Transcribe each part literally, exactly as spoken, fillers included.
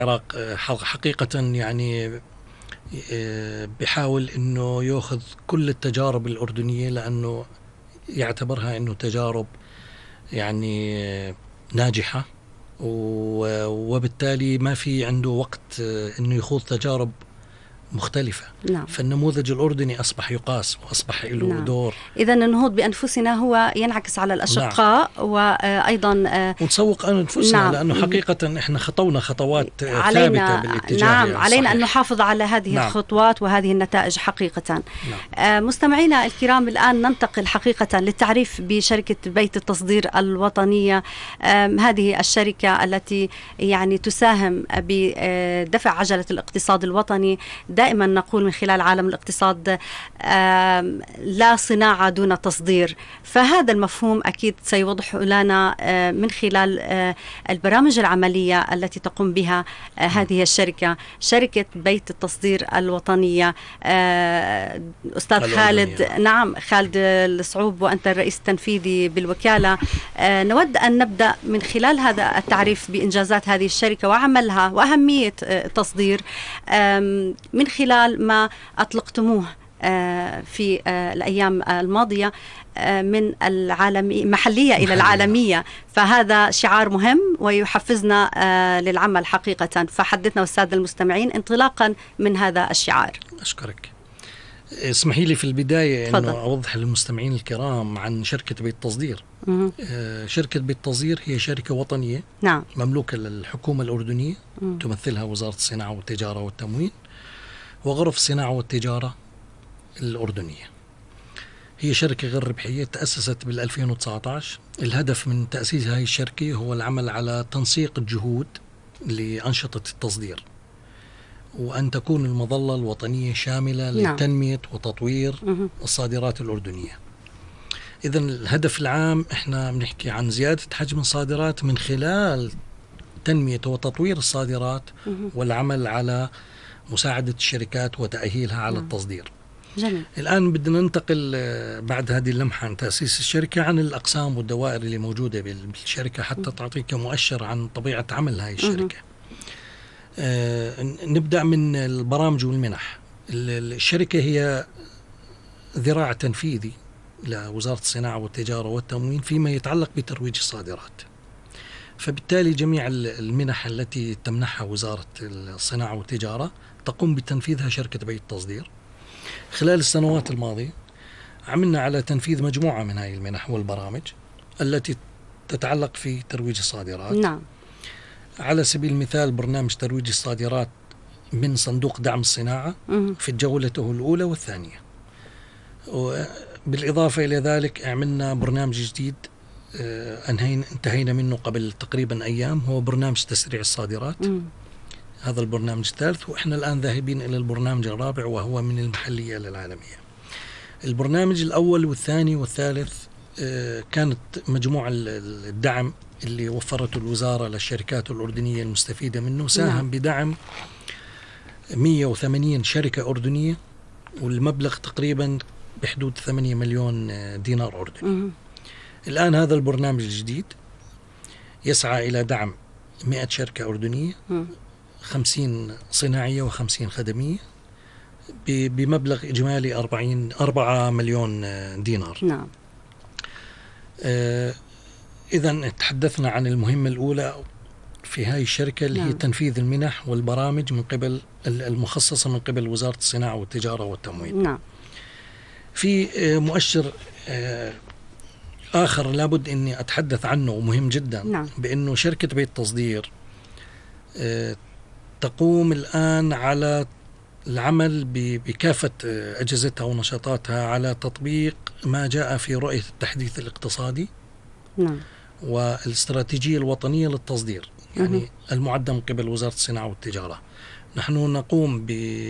العراق حقيقة يعني بيحاول أنه يأخذ كل التجارب الأردنية، لأنه يعتبرها أنه تجارب يعني ناجحة، وبالتالي ما في عنده وقت أنه يخوض تجارب مختلفة. نعم. فالنموذج الأردني أصبح يقاس وأصبح له نعم. دور. إذن النهوض بأنفسنا هو ينعكس على الأشقاء. نعم. وأيضا ونسوق أنفسنا. نعم. لأنه حقيقة إحنا خطونا خطوات ثابتة بالاتجاه. نعم. علينا أن نحافظ على هذه نعم. الخطوات وهذه النتائج حقيقة. نعم. مستمعينا الكرام، الآن ننتقل حقيقة للتعريف بشركة بيت التصدير الوطنية. هذه الشركة التي يعني تساهم بدفع عجلة الاقتصاد الوطني. دائما نقول من خلال عالم الاقتصاد لا صناعة دون تصدير، فهذا المفهوم أكيد سيوضح لنا من خلال البرامج العملية التي تقوم بها هذه الشركة، شركة بيت التصدير الوطنية. أستاذ خالد، نعم خالد الصعوب، وأنت الرئيس التنفيذي بالوكالة، نود أن نبدأ من خلال هذا التعريف بإنجازات هذه الشركة وعملها وأهمية التصدير من خلال ما أطلقتموه في الأيام الماضية من العالمية محلية إلى العالمية، فهذا شعار مهم ويحفزنا للعمل حقيقة. فحدثنا والسادة المستمعين انطلاقا من هذا الشعار. أشكرك. اسمحي لي في البداية أنه أوضح للمستمعين الكرام عن شركة بيت التصدير. شركة بيت التصدير هي شركة وطنية. نعم. مملوكة للحكومة الأردنية. مم. تمثلها وزارة الصناعة والتجارة والتموين وغرف الصناعة والتجارة الأردنية. هي شركة غير ربحية، تأسست بالألفين وتسعة عشر. الهدف من تأسيس هذه الشركة هو العمل على تنسيق الجهود لأنشطة التصدير، وأن تكون المظلة الوطنية شاملة نعم. لتنمية وتطوير مه. الصادرات الأردنية. إذن الهدف العام إحنا بنحكي عن زيادة حجم الصادرات من خلال تنمية وتطوير الصادرات مه. والعمل على مساعدة الشركات وتأهيلها على مه. التصدير. جميل. الآن بدنا ننتقل بعد هذه اللمحة عن تأسيس الشركة عن الأقسام والدوائر اللي موجودة بالشركة حتى مه. تعطيك مؤشر عن طبيعة عمل هذه الشركة. مه. آه نبدأ من البرامج والمنح. الشركة هي ذراع تنفيذي لوزارة الصناعة والتجارة والتموين فيما يتعلق بترويج الصادرات، فبالتالي جميع المنح التي تمنحها وزارة الصناعة والتجارة تقوم بتنفيذها شركة بيت التصدير. خلال السنوات الماضية عملنا على تنفيذ مجموعة من هذه المنح والبرامج التي تتعلق في ترويج الصادرات. نعم. على سبيل المثال برنامج ترويج الصادرات من صندوق دعم الصناعة في جولته الأولى والثانية، بالإضافة إلى ذلك عملنا برنامج جديد أنهينا انتهينا منه قبل تقريبا أيام، هو برنامج تسريع الصادرات. م. هذا البرنامج الثالث، وإحنا الآن ذاهبين إلى البرنامج الرابع وهو من المحلية للعالمية. البرنامج الأول والثاني والثالث كانت مجموعة الدعم اللي وفرته الوزارة للشركات الأردنية المستفيدة منه ساهم بدعم مئة وثمانين شركة أردنية، والمبلغ تقريبا بحدود ثمانية مليون دينار أردني. م. الآن هذا البرنامج الجديد يسعى إلى دعم مئة شركة أردنية، م. خمسين صناعية وخمسين خدمية، بمبلغ إجمالي أربعين أربعة مليون دينار. نعم. آه إذن تحدثنا عن المهمة الأولى في هذه الشركة اللي نعم. هي تنفيذ المنح والبرامج من قبل المخصصة من قبل وزارة الصناعة والتجارة والتموين. نعم. في مؤشر آخر لابد أني أتحدث عنه ومهم جدا. نعم. بأنه شركة بيت التصدير تقوم الآن على العمل بكافة أجهزتها ونشاطاتها على تطبيق ما جاء في رؤية التحديث الاقتصادي. نعم. والاستراتيجية الوطنية للتصدير، يعني مه. المعدة من قبل وزارة الصناعة والتجارة. نحن نقوم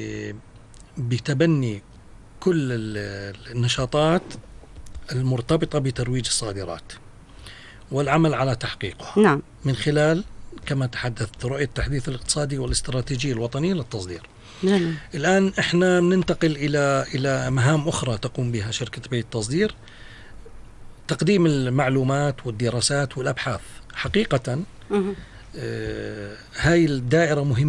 بتبني كل النشاطات المرتبطة بترويج الصادرات والعمل على تحقيقها. نعم. من خلال كما تحدثت رؤية التحديث الاقتصادي والاستراتيجية الوطنية للتصدير. جميل. الآن احنا ننتقل إلى إلى مهام أخرى تقوم بها شركة بيت التصدير، تقديم المعلومات والدراسات والأبحاث. حقيقة هاي الدائرة مهمة